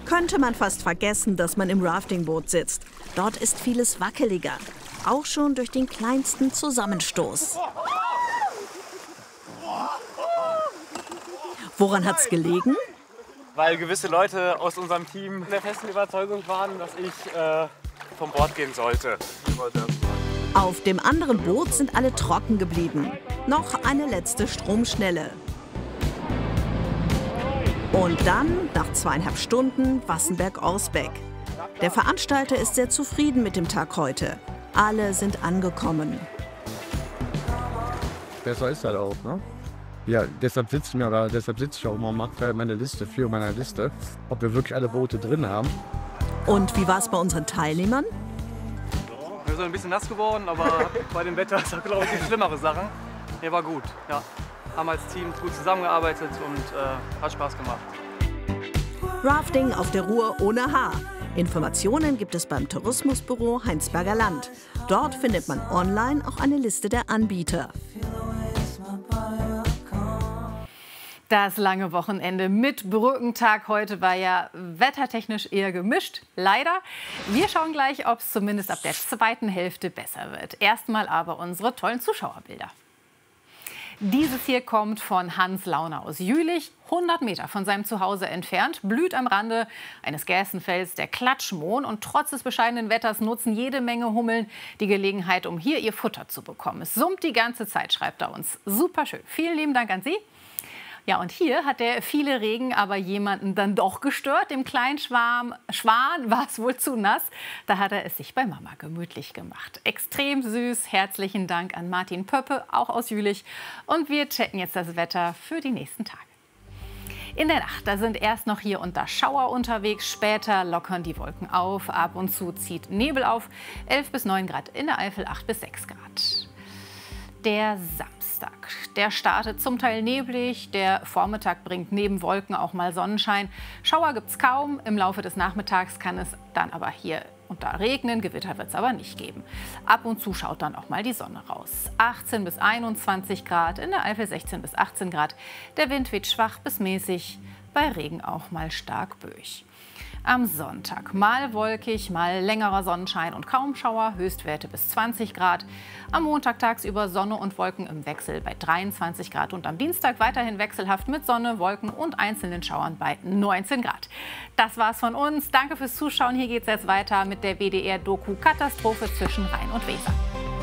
Könnte man fast vergessen, dass man im Raftingboot sitzt. Dort ist vieles wackeliger, auch schon durch den kleinsten Zusammenstoß. Woran hat's gelegen? Weil gewisse Leute aus unserem Team der festen Überzeugung waren, dass ich vom Bord gehen sollte. Auf dem anderen Boot sind alle trocken geblieben. Noch eine letzte Stromschnelle. Und dann, nach 2,5 Stunden, Wassenberg-Orsbeck. Der Veranstalter ist sehr zufrieden mit dem Tag heute. Alle sind angekommen. Besser ist halt auch, ne? Ja, deshalb sitze ich auch immer und mache meine Liste, für meine Liste, ob wir wirklich alle Boote drin haben. Und wie war es bei unseren Teilnehmern? Wir sind ein bisschen nass geworden, aber bei dem Wetter ist das, glaube ich, die schlimmere Sachen. Nee, war gut, ja. Haben als Team gut zusammengearbeitet und hat Spaß gemacht. Rafting auf der Ruhr ohne Haar. Informationen gibt es beim Tourismusbüro Heinsberger Land. Dort findet man online auch eine Liste der Anbieter. Das lange Wochenende mit Brückentag heute war ja wettertechnisch eher gemischt, leider. Wir schauen gleich, ob es zumindest ab der zweiten Hälfte besser wird. Erstmal aber unsere tollen Zuschauerbilder. Dieses hier kommt von Hans Launer aus Jülich, 100 Meter von seinem Zuhause entfernt, blüht am Rande eines Gerstenfelds der Klatschmohn. Und trotz des bescheidenen Wetters nutzen jede Menge Hummeln die Gelegenheit, um hier ihr Futter zu bekommen. Es summt die ganze Zeit, schreibt er uns. Super schön. Vielen lieben Dank an Sie. Ja, und hier hat der viele Regen aber jemanden dann doch gestört. Dem kleinen Schwan war es wohl zu nass. Da hat er es sich bei Mama gemütlich gemacht. Extrem süß. Herzlichen Dank an Martin Pöppe, auch aus Jülich. Und wir checken jetzt das Wetter für die nächsten Tage. In der Nacht, da sind erst noch hier und da Schauer unterwegs. Später lockern die Wolken auf. Ab und zu zieht Nebel auf. 11 bis 9 Grad in der Eifel, 8 bis 6 Grad. Der Samstag, der startet zum Teil neblig. Der Vormittag bringt neben Wolken auch mal Sonnenschein. Schauer gibt es kaum. Im Laufe des Nachmittags kann es dann aber hier und da regnen. Gewitter wird es aber nicht geben. Ab und zu schaut dann auch mal die Sonne raus. 18 bis 21 Grad, in der Eifel 16 bis 18 Grad. Der Wind weht schwach bis mäßig, bei Regen auch mal stark böig. Am Sonntag mal wolkig, mal längerer Sonnenschein und kaum Schauer, Höchstwerte bis 20 Grad. Am Montag tagsüber Sonne und Wolken im Wechsel bei 23 Grad und am Dienstag weiterhin wechselhaft mit Sonne, Wolken und einzelnen Schauern bei 19 Grad. Das war's von uns. Danke fürs Zuschauen. Hier geht's jetzt weiter mit der WDR-Doku Katastrophe zwischen Rhein und Weser.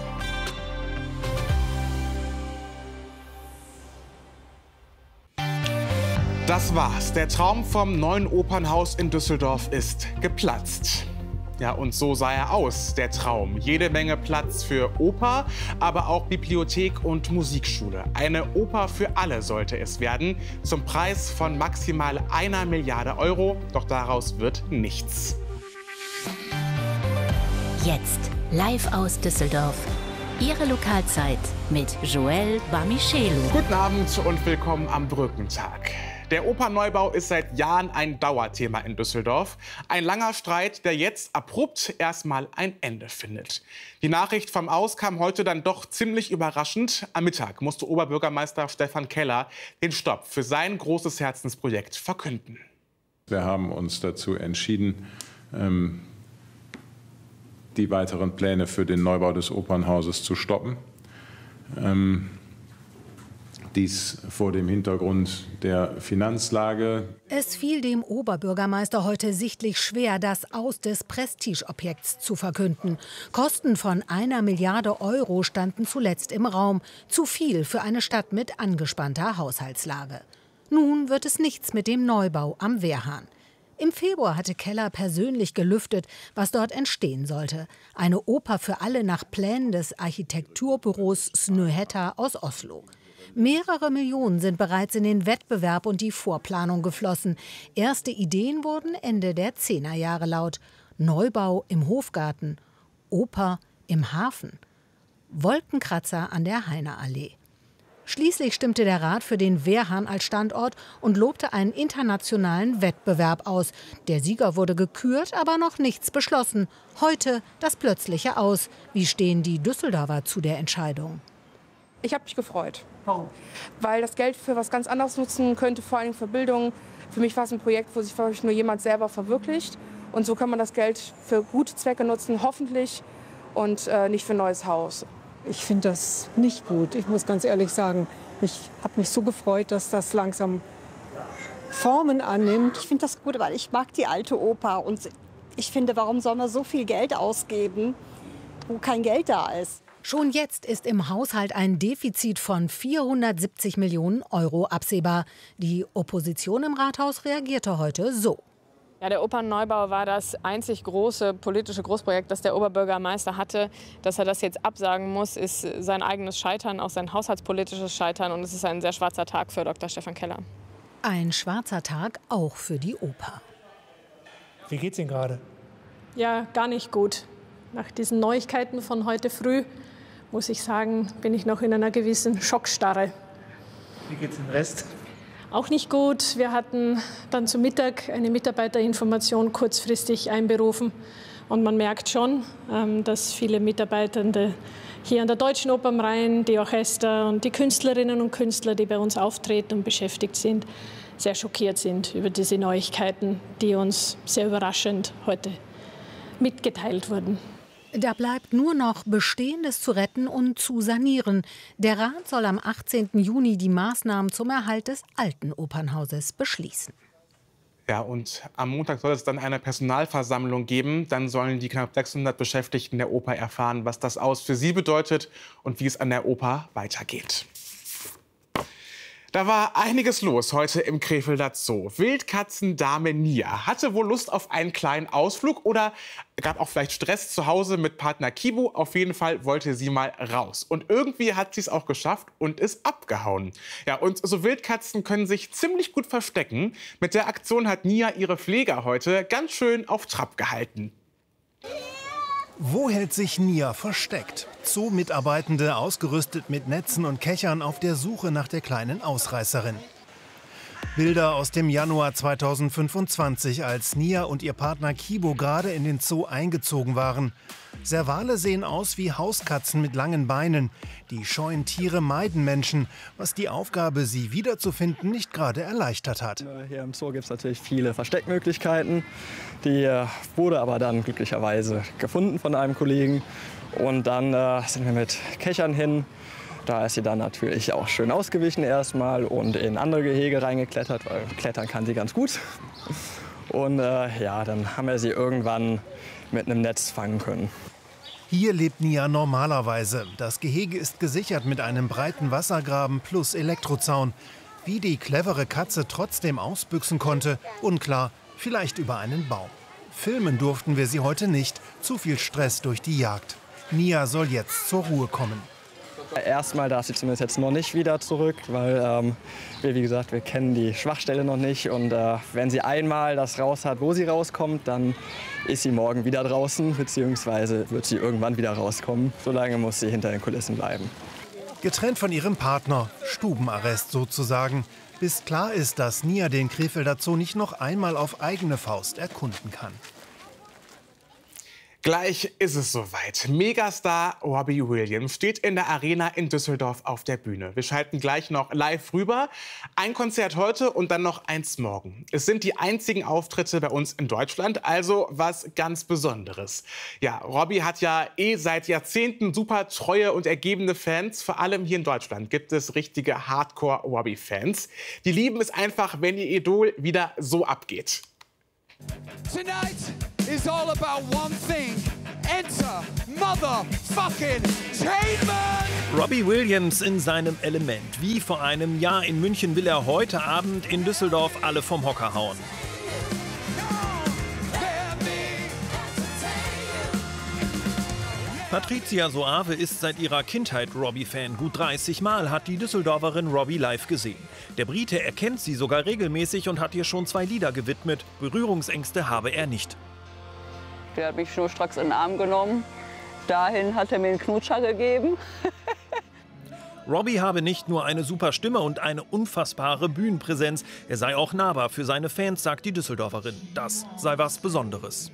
Das war's. Der Traum vom neuen Opernhaus in Düsseldorf ist geplatzt. Ja, und so sah er aus, der Traum. Jede Menge Platz für Oper, aber auch Bibliothek und Musikschule. Eine Oper für alle sollte es werden, zum Preis von maximal 1 Milliarde Euro. Doch daraus wird nichts. Jetzt live aus Düsseldorf. Ihre Lokalzeit mit Joël Bamichelu. Guten Abend und willkommen am Brückentag. Der Opernneubau ist seit Jahren ein Dauerthema in Düsseldorf. Ein langer Streit, der jetzt abrupt erstmal ein Ende findet. Die Nachricht vom Aus kam heute dann doch ziemlich überraschend. Am Mittag musste Oberbürgermeister Stefan Keller den Stopp für sein großes Herzensprojekt verkünden. Wir haben uns dazu entschieden, die weiteren Pläne für den Neubau des Opernhauses zu stoppen. Dies vor dem Hintergrund der Finanzlage. Es fiel dem Oberbürgermeister heute sichtlich schwer, das Aus des Prestigeobjekts zu verkünden. Kosten von 1 Milliarde Euro standen zuletzt im Raum. Zu viel für eine Stadt mit angespannter Haushaltslage. Nun wird es nichts mit dem Neubau am Wehrhahn. Im Februar hatte Keller persönlich gelüftet, was dort entstehen sollte. Eine Oper für alle nach Plänen des Architekturbüros Snøhetta aus Oslo. Mehrere Millionen sind bereits in den Wettbewerb und die Vorplanung geflossen. Erste Ideen wurden Ende der 10er Jahre laut. Neubau im Hofgarten, Oper im Hafen, Wolkenkratzer an der Heinerallee. Schließlich stimmte der Rat für den Wehrhahn als Standort und lobte einen internationalen Wettbewerb aus. Der Sieger wurde gekürt, aber noch nichts beschlossen. Heute das plötzliche Aus. Wie stehen die Düsseldorfer zu der Entscheidung? Ich habe mich gefreut. Warum? Weil das Geld für was ganz anderes nutzen könnte, vor allem für Bildung. Für mich war es ein Projekt, wo sich wirklich nur jemand selber verwirklicht. Und so kann man das Geld für gute Zwecke nutzen, hoffentlich, und nicht für ein neues Haus. Ich finde das nicht gut. Ich muss ganz ehrlich sagen, ich habe mich so gefreut, dass das langsam Formen annimmt. Ich finde das gut, weil ich mag die alte Oper. Und ich finde, warum soll man so viel Geld ausgeben, wo kein Geld da ist? Schon jetzt ist im Haushalt ein Defizit von 470 Millionen Euro absehbar. Die Opposition im Rathaus reagierte heute so. Ja, der Opernneubau war das einzig große politische Großprojekt, das der Oberbürgermeister hatte. Dass er das jetzt absagen muss, ist sein eigenes Scheitern, auch sein haushaltspolitisches Scheitern. Und es ist ein sehr schwarzer Tag für Dr. Stefan Keller. Ein schwarzer Tag auch für die Oper. Wie geht's Ihnen gerade? Ja, gar nicht gut. Nach diesen Neuigkeiten von heute früh, muss ich sagen, bin ich noch in einer gewissen Schockstarre. Wie geht's dem Rest? Auch nicht gut. Wir hatten dann zu Mittag eine Mitarbeiterinformation kurzfristig einberufen. Und man merkt schon, dass viele Mitarbeitende hier an der Deutschen Oper am Rhein, die Orchester und die Künstlerinnen und Künstler, die bei uns auftreten und beschäftigt sind, sehr schockiert sind über diese Neuigkeiten, die uns sehr überraschend heute mitgeteilt wurden. Da bleibt nur noch Bestehendes zu retten und zu sanieren. Der Rat soll am 18. Juni die Maßnahmen zum Erhalt des alten Opernhauses beschließen. Ja, und am Montag soll es dann eine Personalversammlung geben. Dann sollen die knapp 600 Beschäftigten der Oper erfahren, was das aus für sie bedeutet und wie es an der Oper weitergeht. Da war einiges los heute im Krefelder Zoo. Wildkatzendame Nia hatte wohl Lust auf einen kleinen Ausflug oder gab auch vielleicht Stress zu Hause mit Partner Kibo. Auf jeden Fall wollte sie mal raus. Und irgendwie hat sie es auch geschafft und ist abgehauen. Ja, und so Wildkatzen können sich ziemlich gut verstecken. Mit der Aktion hat Nia ihre Pfleger heute ganz schön auf Trab gehalten. Wo hält sich Nia versteckt? Zoo-Mitarbeitende, ausgerüstet mit Netzen und Kechern, auf der Suche nach der kleinen Ausreißerin. Bilder aus dem Januar 2025, als Nia und ihr Partner Kibo gerade in den Zoo eingezogen waren. Servale sehen aus wie Hauskatzen mit langen Beinen. Die scheuen Tiere meiden Menschen, was die Aufgabe, sie wiederzufinden, nicht gerade erleichtert hat. Hier im Zoo gibt es natürlich viele Versteckmöglichkeiten. Die wurde aber dann glücklicherweise gefunden von einem Kollegen. Und dann sind wir mit Kechern hin. Da ist sie dann natürlich auch schön ausgewichen erstmal und in andere Gehege reingeklettert, weil klettern kann sie ganz gut. Und ja, dann haben wir sie irgendwann mit einem Netz fangen können. Hier lebt Nia normalerweise. Das Gehege ist gesichert mit einem breiten Wassergraben plus Elektrozaun. Wie die clevere Katze trotzdem ausbüchsen konnte, unklar, vielleicht über einen Baum. Filmen durften wir sie heute nicht, zu viel Stress durch die Jagd. Nia soll jetzt zur Ruhe kommen. Erstmal darf sie zumindest jetzt noch nicht wieder zurück, weil wir, wie gesagt, wir kennen die Schwachstelle noch nicht. Und wenn sie einmal das raus hat, wo sie rauskommt, dann ist sie morgen wieder draußen, beziehungsweise wird sie irgendwann wieder rauskommen. Solange muss sie hinter den Kulissen bleiben. Getrennt von ihrem Partner, Stubenarrest sozusagen, bis klar ist, dass Nia den Krefelder Zoo nicht noch einmal auf eigene Faust erkunden kann. Gleich ist es soweit. Megastar Robbie Williams steht in der Arena in Düsseldorf auf der Bühne. Wir schalten gleich noch live rüber. Ein Konzert heute und dann noch eins morgen. Es sind die einzigen Auftritte bei uns in Deutschland, also was ganz Besonderes. Ja, Robbie hat ja seit Jahrzehnten super treue und ergebene Fans. Vor allem hier in Deutschland gibt es richtige Hardcore-Robbie-Fans. Die lieben es einfach, wenn ihr Idol wieder so abgeht. Tonight is all about one thing. Enter motherfucking Tainment! Robbie Williams in seinem Element. Wie vor einem Jahr in München will er heute Abend in Düsseldorf alle vom Hocker hauen. Patricia Soave ist seit ihrer Kindheit Robbie-Fan. Gut 30 Mal hat die Düsseldorferin Robbie live gesehen. Der Brite erkennt sie sogar regelmäßig und hat ihr schon 2 Lieder gewidmet. Berührungsängste habe er nicht. Der hat mich schnurstracks in den Arm genommen. Dahin hat er mir einen Knutscher gegeben. Robbie habe nicht nur eine super Stimme und eine unfassbare Bühnenpräsenz. Er sei auch nahbar für seine Fans, sagt die Düsseldorferin. Das sei was Besonderes.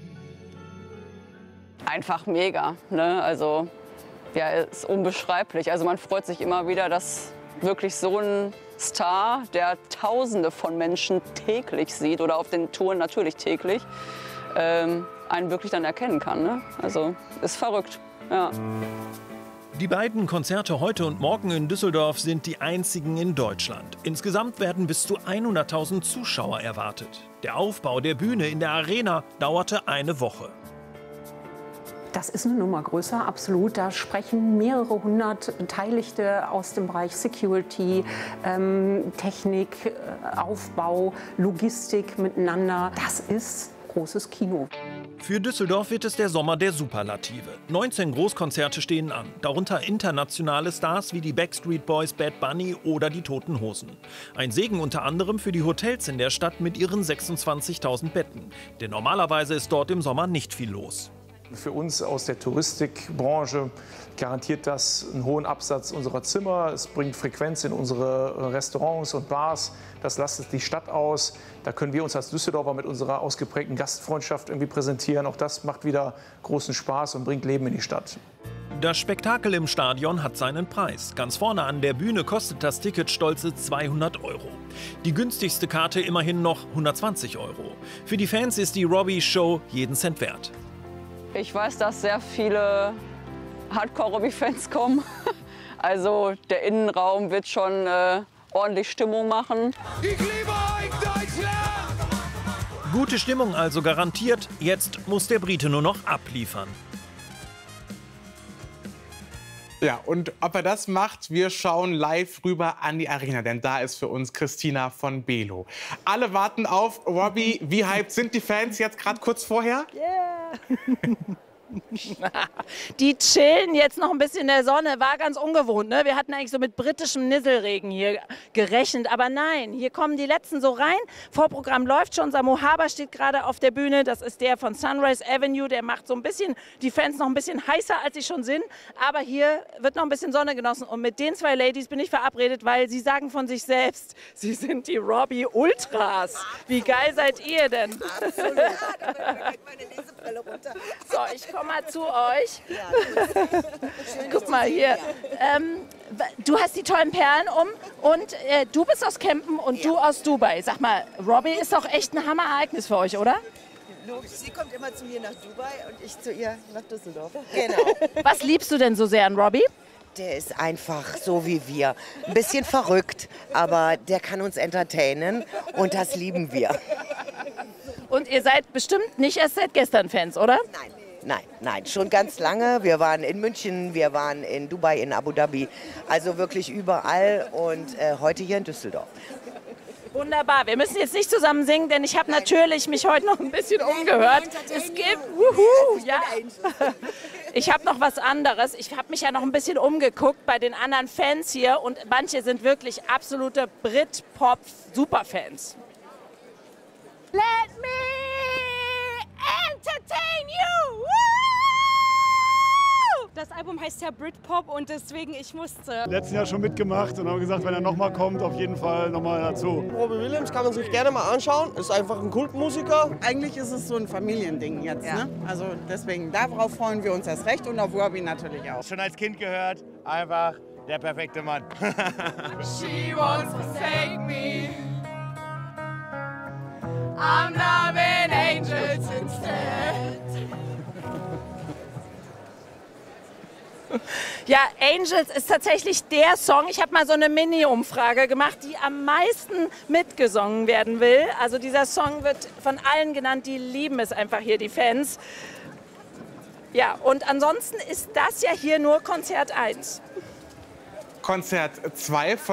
Einfach mega, ne? Also ja, ist unbeschreiblich. Also man freut sich immer wieder, dass wirklich so ein Star, der Tausende von Menschen täglich sieht oder auf den Touren natürlich täglich, einen wirklich dann erkennen kann. Ne? Also ist verrückt. Ja. Die beiden Konzerte heute und morgen in Düsseldorf sind die einzigen in Deutschland. Insgesamt werden bis zu 100.000 Zuschauer erwartet. Der Aufbau der Bühne in der Arena dauerte eine Woche. Das ist eine Nummer größer, absolut. Da sprechen mehrere hundert Beteiligte aus dem Bereich Security, Technik, Aufbau, Logistik miteinander. Das ist großes Kino. Für Düsseldorf wird es der Sommer der Superlative. 19 Großkonzerte stehen an, darunter internationale Stars wie die Backstreet Boys, Bad Bunny oder die Toten Hosen. Ein Segen unter anderem für die Hotels in der Stadt mit ihren 26.000 Betten. Denn normalerweise ist dort im Sommer nicht viel los. Für uns aus der Touristikbranche garantiert das einen hohen Absatz unserer Zimmer. Es bringt Frequenz in unsere Restaurants und Bars. Das lastet die Stadt aus. Da können wir uns als Düsseldorfer mit unserer ausgeprägten Gastfreundschaft irgendwie präsentieren. Auch das macht wieder großen Spaß und bringt Leben in die Stadt. Das Spektakel im Stadion hat seinen Preis. Ganz vorne an der Bühne kostet das Ticket stolze 200 €. Die günstigste Karte immerhin noch 120 €. Für die Fans ist die Robbie-Show jeden Cent wert. Ich weiß, dass sehr viele Hardcore-Robbie-Fans kommen. Also der Innenraum wird schon ordentlich Stimmung machen. Ich liebe euch, Deutschland! Gute Stimmung also garantiert. Jetzt muss der Brite nur noch abliefern. Ja, und ob er das macht, wir schauen live rüber an die Arena, denn da ist für uns Christina von Belo. Alle warten auf Robbie. Wie hyped sind die Fans jetzt gerade kurz vorher? Yeah. Die chillen jetzt noch ein bisschen in der Sonne. War ganz ungewohnt, ne? Wir hatten eigentlich so mit britischem Nisselregen hier gerechnet. Aber nein, hier kommen die Letzten so rein. Vorprogramm läuft schon. Samo Haber steht gerade auf der Bühne. Das ist der von Sunrise Avenue. Der macht so ein bisschen die Fans noch ein bisschen heißer, als sie schon sind. Aber hier wird noch ein bisschen Sonne genossen. Und mit den zwei Ladies bin ich verabredet, weil sie sagen von sich selbst, sie sind die Robbie Ultras. Wie geil seid ihr denn? Absolut. Meine Lesebrille runter. So, ich komme mal zu euch. Guck mal hier. Du hast die tollen Perlen um und du bist aus Kempen und du aus Dubai. Sag mal, Robbie ist doch echt ein Hammerereignis für euch, oder? Logisch, sie kommt immer zu mir nach Dubai und ich zu ihr nach Düsseldorf. Genau. Was liebst du denn so sehr an Robbie? Der ist einfach so wie wir. Ein bisschen verrückt, aber der kann uns entertainen und das lieben wir. Und ihr seid bestimmt nicht erst seit gestern Fans, oder? Nein, schon ganz lange. Wir waren in München, wir waren in Dubai, in Abu Dhabi, also wirklich überall und heute hier in Düsseldorf. Wunderbar. Wir müssen jetzt nicht zusammen singen, denn ich habe natürlich mich heute noch ein bisschen umgehört. Es gibt, ja. Ich habe noch was anderes. Ich habe mich ja noch ein bisschen umgeguckt bei den anderen Fans hier und manche sind wirklich absolute Brit-Pop-Superfans. Let me entertain you! Woo! Das Album heißt ja Britpop und deswegen ich musste. Letztes Jahr schon mitgemacht und haben gesagt, wenn er nochmal kommt, auf jeden Fall nochmal dazu. Robbie Williams kann man sich gerne mal anschauen, ist einfach ein Kultmusiker. Eigentlich ist es so ein Familiending jetzt, ne? Also deswegen, darauf freuen wir uns erst recht und auf Robbie natürlich auch. Schon als Kind gehört, einfach der perfekte Mann. She wants to take me. I'm loving angels instead. Ja, Angels ist tatsächlich der Song. Ich habe mal so eine Mini-Umfrage gemacht, die am meisten mitgesungen werden will. Also dieser Song wird von allen genannt, die lieben es einfach hier, die Fans. Ja, und ansonsten ist das ja hier nur Konzert 1. Konzert 2 von